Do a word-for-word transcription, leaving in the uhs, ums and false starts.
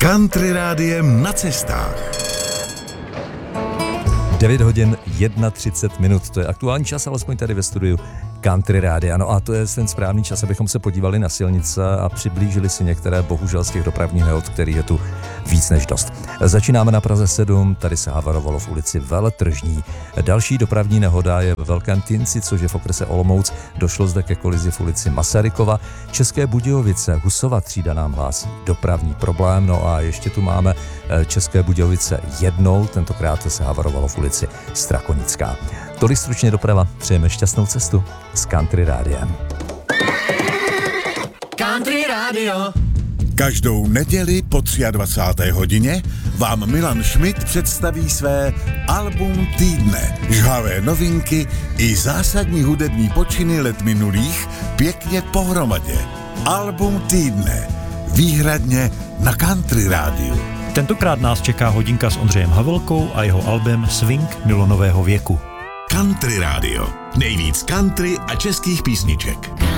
Country rádiem na cestách. devět hodin třicet jedna minut, to je aktuální čas, alespoň tady ve studiu Country Rádia. No a to je ten správný čas, abychom se podívali na silnice a přiblížili si některé, bohužel, z těch dopravních nehod, který je tu víc než dost. Začínáme na Praze sedm, tady se havarovalo v ulici Veletržní. Další dopravní nehoda je v Velkém Týnci, což je v okrese Olomouc. Došlo zde ke kolizi v ulici Masarykova. České Budějovice, Husova třída nám hlásí dopravní problém. No a ještě tu máme České Budějovice jednou, tentokrát se havarovalo v ulici Strakonická. Tolik stručně doprava, přejeme šťastnou cestu s Country Rádiem. Country Radio. Každou neděli po dvacáté třetí hodině vám Milan Schmidt představí své album týdne. Žhavé novinky i zásadní hudební počiny let minulých pěkně pohromadě. Album týdne. Výhradně na Country Rádiu. Tentokrát nás čeká hodinka s Ondřejem Havelkou a jeho albem Swing milonového věku. Country Radio. Nejvíc country a českých písniček.